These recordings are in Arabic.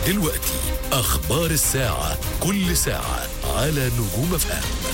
دلوقتي أخبار الساعة، كل ساعة على نجوم FM.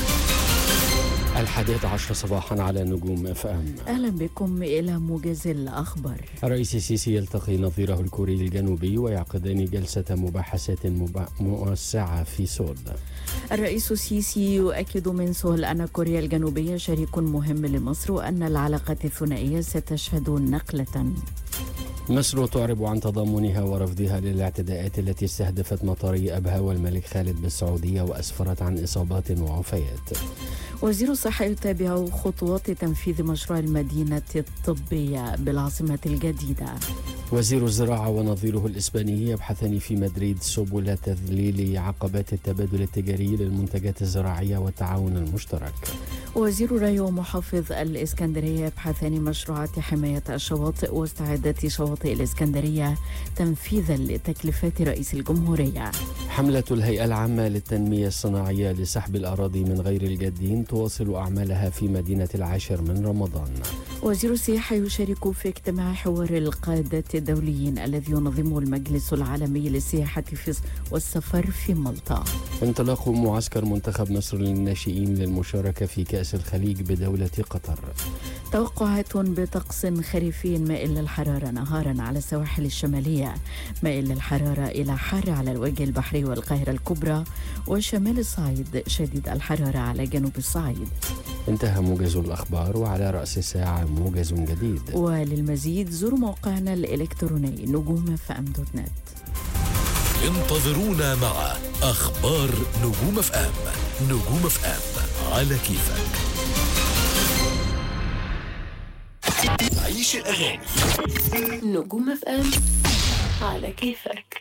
11 صباحا على نجوم اف ام. أهلا بكم إلى موجز الأخبار. الرئيس السيسي يلتقي نظيره الكوري الجنوبي ويعقدان جلسة مباحثات موسعة في سول. الرئيس السيسي يؤكد من سول أن كوريا الجنوبية شريك مهم لمصر وأن العلاقات الثنائية ستشهد نقلة. مصر تعرب عن تضامنها ورفضها للاعتداءات التي استهدفت مطاري أبها والملك خالد بالسعودية وأسفرت عن إصابات ووفيات. وزير الصحة يتابع خطوات تنفيذ مشروع المدينة الطبية بالعاصمة الجديدة. وزير الزراعة ونظيره الإسباني يبحثان في مدريد سبل تذليل عقبات التبادل التجاري للمنتجات الزراعية والتعاون المشترك. وزير الري ومحافظ الإسكندرية يبحثان مشروعات حماية الشواطئ واستعادة شواطئ الإسكندرية تنفيذا لتكليفات رئيس الجمهورية. حملة الهيئة العامة للتنمية الصناعية لسحب الأراضي من غير الجادين تواصل أعمالها في مدينة 10 من رمضان. وزير السياحة يشارك في اجتماع حوار القادة الدوليين الذي ينظمه المجلس العالمي للسياحة والسفر في مالطا. انطلاق معسكر منتخب مصر للناشئين للمشاركة في كأس الخليج بدولة قطر. توقعات بطقس خريفي مائل للحرارة نهارا على السواحل الشمالية، مائل للحرارة إلى حار على الوجه البحري والقاهرة الكبرى وشمال الصعيد، شديد الحرارة على جنوب الصعيد. انتهى موجز الأخبار، وعلى رأس الساعة موجز جديد. وللمزيد زوروا موقعنا الإلكتروني نجوم.fm.net. انتظرونا مع أخبار نجوم FM. نجوم FM على كيفك. عيش الأغاني. نجوم FM على كيفك.